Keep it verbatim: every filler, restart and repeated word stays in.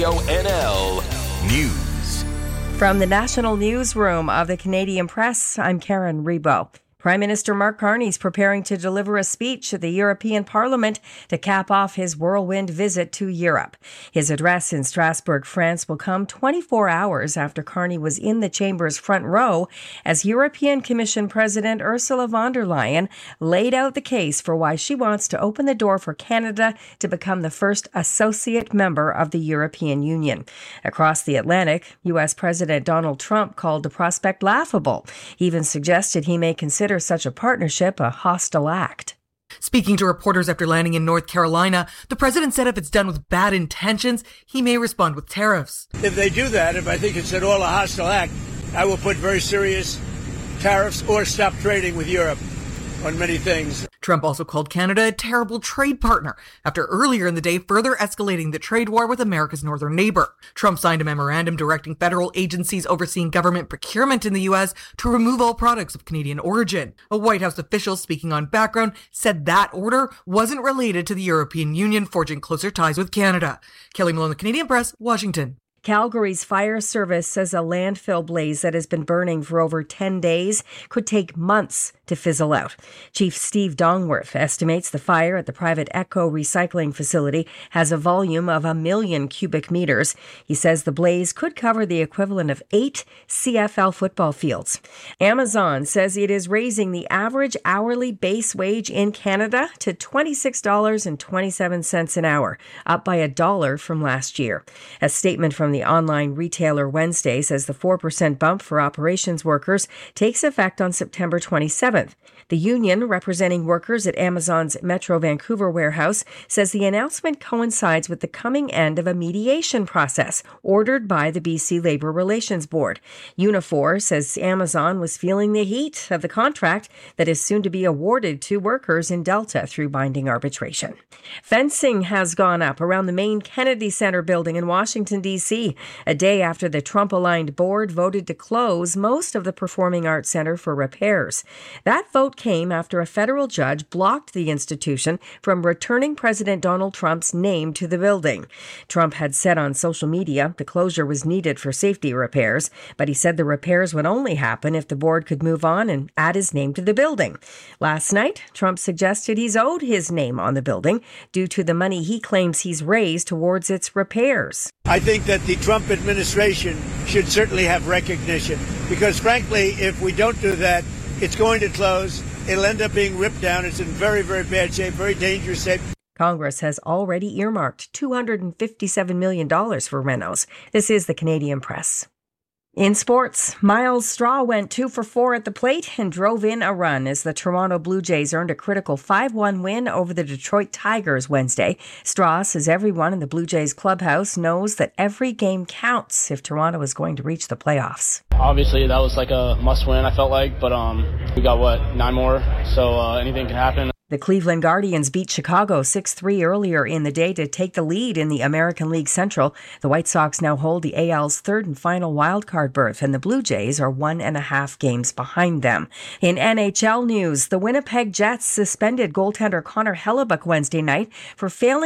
Radio N L News. From the National Newsroom of the Canadian Press, I'm Karen Rebo. Prime Minister Mark Carney is preparing to deliver a speech at the European Parliament to cap off his whirlwind visit to Europe. His address in Strasbourg, France will come twenty-four hours after Carney was in the chamber's front row as European Commission President Ursula von der Leyen laid out the case for why she wants to open the door for Canada to become the first associate member of the European Union. Across the Atlantic, U S President Donald Trump called the prospect laughable. He even suggested he may consider such a partnership a hostile act. Speaking to reporters after landing in North Carolina, the president said if it's done with bad intentions, he may respond with tariffs. If they do that, if I think it's at all a hostile act, I will put very serious tariffs or stop trading with Europe on many things. Trump also called Canada a terrible trade partner after earlier in the day further escalating the trade war with America's northern neighbor. Trump signed a memorandum directing federal agencies overseeing government procurement in the U S to remove all products of Canadian origin. A White House official speaking on background said that order wasn't related to the European Union forging closer ties with Canada. Kelly Malone, The Canadian Press, Washington. Calgary's fire service says a landfill blaze that has been burning for over ten days could take months to fizzle out. Chief Steve Dongworth estimates the fire at the private Echo recycling facility has a volume of a million cubic meters. He says the blaze could cover the equivalent of eight C F L football fields. Amazon says it is raising the average hourly base wage in Canada to twenty-six dollars and twenty-seven cents an hour, up by a dollar from last year. A statement from the online retailer Wednesday says the four percent bump for operations workers takes effect on September twenty-seventh. The union, representing workers at Amazon's Metro Vancouver warehouse, says the announcement coincides with the coming end of a mediation process ordered by the B C Labour Relations Board. Unifor says Amazon was feeling the heat of the contract that is soon to be awarded to workers in Delta through binding arbitration. Fencing has gone up around the main Kennedy Center building in Washington, D C, a day after the Trump-aligned board voted to close most of the Performing Arts Center for repairs. That vote came after a federal judge blocked the institution from returning President Donald Trump's name to the building. Trump had said on social media the closure was needed for safety repairs, but he said the repairs would only happen if the board could move on and add his name to the building. Last night, Trump suggested he's owed his name on the building due to the money he claims he's raised towards its repairs. I think that the Trump administration should certainly have recognition because, frankly, if we don't do that, it's going to close. It'll end up being ripped down. It's in very, very bad shape, very dangerous shape. Congress has already earmarked two hundred fifty-seven million dollars for renos. This is the Canadian Press. In sports, Miles Straw went two for four at the plate and drove in a run as the Toronto Blue Jays earned a critical five one win over the Detroit Tigers Wednesday. Straw says everyone in the Blue Jays clubhouse knows that every game counts if Toronto is going to reach the playoffs. Obviously, that was like a must-win, I felt like, but um, we got, what, nine more, so uh, anything can happen. The Cleveland Guardians beat Chicago six three earlier in the day to take the lead in the American League Central. The White Sox now hold the A L's third and final wildcard berth, and the Blue Jays are one and a half games behind them. In N H L news, the Winnipeg Jets suspended goaltender Connor Hellebuyck Wednesday night for failing